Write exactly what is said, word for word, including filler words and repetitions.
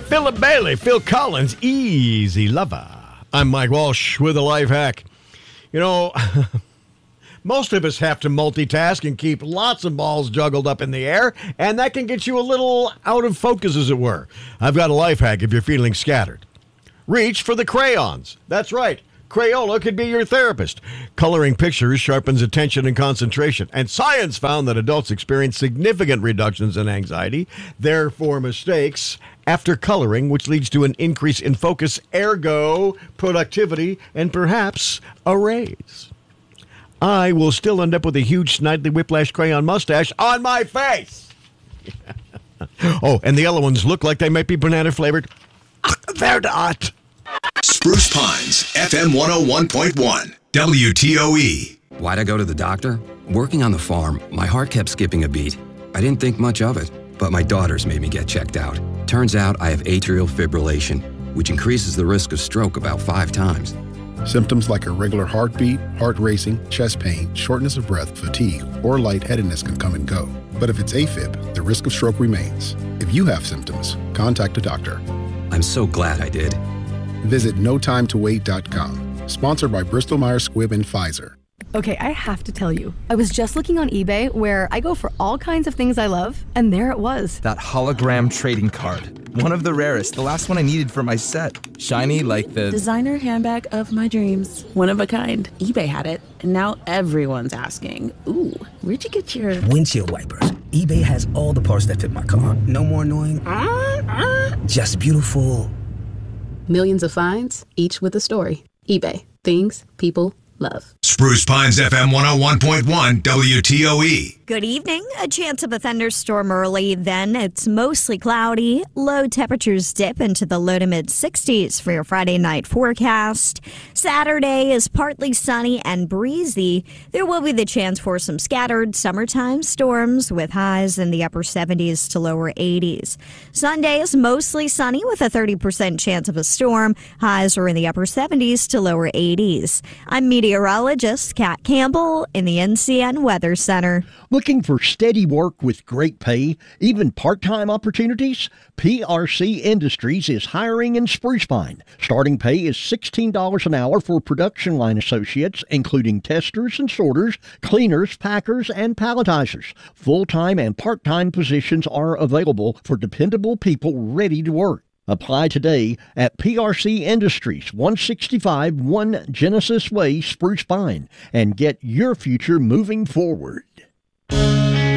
Philip Bailey, Phil Collins, Easy Lover. I'm Mike Walsh with a life hack. You know, most of us have to multitask and keep lots of balls juggled up in the air, and that can get you a little out of focus, as it were. I've got a life hack if you're feeling scattered. Reach for the crayons. That's right. Crayola could be your therapist. Coloring pictures sharpens attention and concentration. And science found that adults experience significant reductions in anxiety, therefore mistakes, after coloring, which leads to an increase in focus, ergo, productivity, and perhaps a raise. I will still end up with a huge Snidely Whiplash crayon mustache on my face. Oh, and the other ones look like they might be banana flavored. They're not. Spruce Pines, F M one oh one point one, W T O E. Why'd I go to the doctor? Working on the farm, my heart kept skipping a beat. I didn't think much of it, but my daughters made me get checked out. Turns out I have atrial fibrillation, which increases the risk of stroke about five times. Symptoms like irregular heartbeat, heart racing, chest pain, shortness of breath, fatigue, or lightheadedness can come and go. But if it's AFib, the risk of stroke remains. If you have symptoms, contact a doctor. I'm so glad I did. Visit no time to wait dot com. Sponsored by Bristol Myers Squibb and Pfizer. Okay, I have to tell you, I was just looking on eBay where I go for all kinds of things I love, and there it was. That hologram trading card. One of the rarest, the last one I needed for my set. Shiny like the... designer handbag of my dreams. One of a kind. eBay had it, and now everyone's asking, ooh, where'd you get your... windshield wipers. eBay has all the parts that fit my car. No more annoying... Uh, uh. Just beautiful... Millions of finds, each with a story. eBay. Things people love. Spruce Pines, F M one oh one point one, W T O E. Good evening. A chance of a thunderstorm early, then it's mostly cloudy. Low temperatures dip into the low to mid sixties for your Friday night forecast. Saturday is partly sunny and breezy. There will be the chance for some scattered summertime storms with highs in the upper seventies to lower eighties. Sunday is mostly sunny with a thirty percent chance of a storm. Highs are in the upper seventies to lower eighties. I'm meteorologist Kat Campbell in the N C N Weather Center. Looking for steady work with great pay, even part-time opportunities? P R C Industries is hiring in Spruce Pine. Starting pay is sixteen dollars an hour for production line associates, including testers and sorters, cleaners, packers, and palletizers. Full-time and part-time positions are available for dependable people ready to work. Apply today at P R C Industries, one sixty-five one Genesis Way, Spruce Pine, and get your future moving forward.